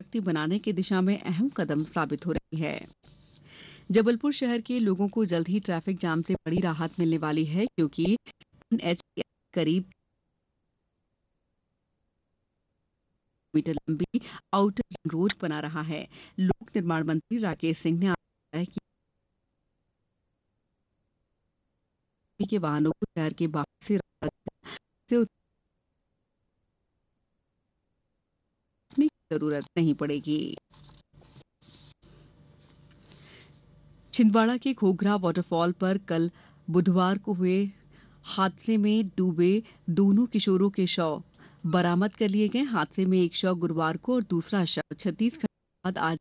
सशक्त बनाने की दिशा में अहम कदम साबित हो रही है। जबलपुर शहर के लोगों को जल्द ही ट्रैफिक जाम से बड़ी राहत मिलने वाली है, क्योंकि एनएच करीब मीटर लंबी आउटर रिंग रोड बना रहा है। लोक निर्माण मंत्री राकेश सिंह ने आज बताया कि वाहनों को शहर के बाहर से उतरने की जरूरत नहीं पड़ेगी। छिंदवाड़ा के घोघरा वाटरफॉल पर कल बुधवार को हुए हादसे में डूबे दोनों किशोरों के शव बरामद कर लिए गए। हादसे में एक शव गुरुवार को और दूसरा शव 36 घंटे बाद आज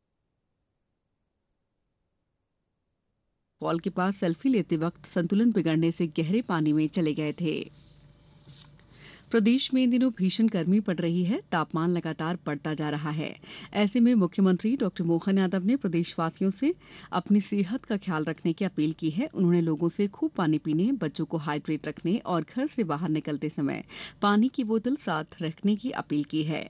फॉल के पास सेल्फी लेते वक्त संतुलन बिगड़ने से गहरे पानी में चले गए थे। प्रदेश में इन दिनों भीषण गर्मी पड़ रही है। तापमान लगातार बढ़ता जा रहा है। ऐसे में मुख्यमंत्री डॉक्टर मोहन यादव ने प्रदेशवासियों से अपनी सेहत का ख्याल रखने की अपील की है। उन्होंने लोगों से खूब पानी पीने, बच्चों को हाइड्रेट रखने और घर से बाहर निकलते समय पानी की बोतल साथ रखने की अपील की है।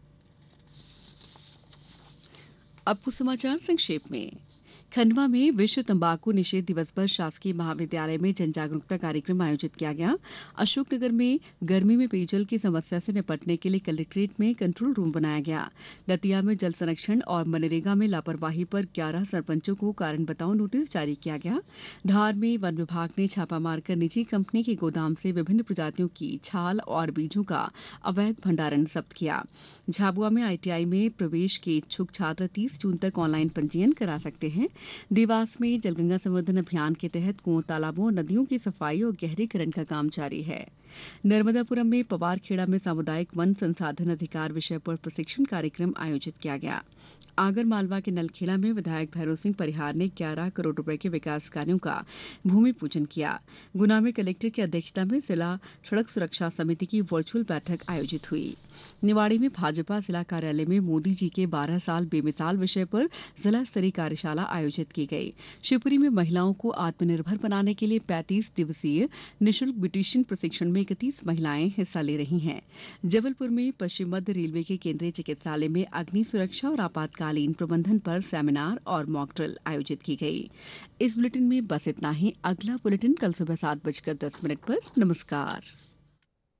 अब कुछ समाचार संक्षेप में। खंडवा में विश्व तंबाकू निषेध दिवस पर शासकीय महाविद्यालय में जन जागरूकता कार्यक्रम आयोजित किया गया। अशोकनगर में गर्मी में पेयजल की समस्या से निपटने के लिए कलेक्ट्रेट में कंट्रोल रूम बनाया गया। दतिया में जल संरक्षण और मनरेगा में लापरवाही पर 11 सरपंचों को कारण बताओ नोटिस जारी किया गया। धार में वन विभाग ने छापा मारकर निजी कंपनी के गोदाम से विभिन्न प्रजातियों की छाल और बीजों का अवैध भंडारण जब्त किया। झाबुआ में आईटीआई में प्रवेश के इच्छुक छात्र 30 जून तक ऑनलाइन पंजीयन करा सकते हैं। देवास में जलगंगा संवर्धन अभियान के तहत कुओं, तालाबों और नदियों की सफाई और गहरीकरण का काम जारी है। नर्मदापुरम में पवारखेड़ा में सामुदायिक वन संसाधन अधिकार विषय पर प्रशिक्षण कार्यक्रम आयोजित किया गया। आगर मालवा के नलखेड़ा में विधायक भैरव सिंह परिहार ने 11 करोड़ रुपए के विकास कार्यों का भूमि पूजन किया। गुना में कलेक्टर की अध्यक्षता में जिला सड़क सुरक्षा समिति की वर्चुअल बैठक आयोजित हुई। निवाड़ी में भाजपा जिला कार्यालय में मोदी जी के 12 साल बेमिसाल विषय पर जिला स्तरीय कार्यशाला आयोजित की गई। शिवपुरी में महिलाओं को आत्मनिर्भर बनाने के लिए 35 दिवसीय निःशुल्क ब्यूटिशियन प्रशिक्षण में 31 महिलाएं हिस्सा ले रही हैं। जबलपुर में पश्चिम मध्य रेलवे के केंद्रीय चिकित्सालय में अग्नि सुरक्षा और आपातकालीन प्रबंधन पर सेमिनार और मॉक ड्रिल आयोजित की गई। इस बुलेटिन में बस इतना ही। अगला बुलेटिन कल सुबह 7:10 पर। नमस्कार।